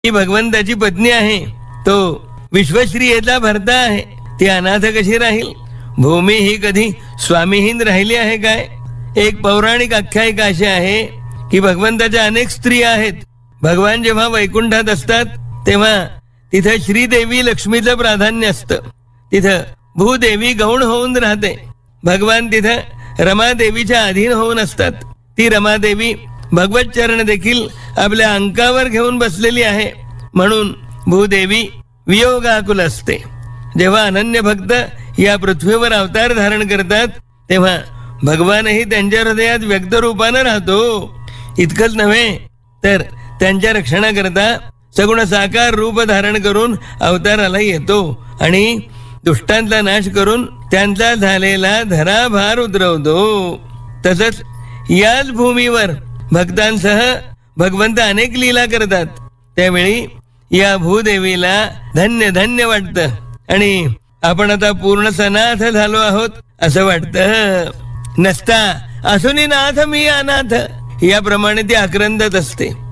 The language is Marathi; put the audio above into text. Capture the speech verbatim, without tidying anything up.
ही भगवंताची पत्नी आहे, तो विश्वश्रियेचा भरता आहे, ती अनाथ कशी राहील? भूमी ही कधी स्वामीहीन राहिली आहे काय? एक पौराणिक आख्यायिका अशी आहे की भगवंताच्या अनेक स्त्रिया आहेत. भगवान जेव्हा वैकुंठात असतात तेव्हा तिथं श्रीदेवी लक्ष्मीचं प्राधान्य असतं. तिथं भूदेवी गौण होऊन राहते. भगवान तिथं रमादेवीच्या अधीन होऊन असतात. ती रमादेवी भगवत चरण देखील आपल्या अंकावर घेऊन बसलेली आहे, म्हणून भूदेवी वियोगाकुल असते. जेव्हा अनन्य भक्त या पृथ्वीवर अवतार धारण करतात तेव्हा भगवानही त्यांच्या हृदयात व्यक्त रूपानं राहतो. इतकंच नव्हे तर त्यांच्या रक्षणाकरता सगुण साकार रूप धारण करून अवताराला येतो आणि दुष्टांचा नाश करून त्यांचा झालेला धराभार उतरवतो. तसंच याच भूमीवर भक्तांसह भगवंत अनेक लीला करतात. त्यावेळी या भूदेवीला धन्य धन्य वाटतं आणि आपण आता पूर्ण सनाथ झालो आहोत असं वाटतं. नसता असूनही नाथ मी अनाथ याप्रमाणे ती आक्रंदत असते.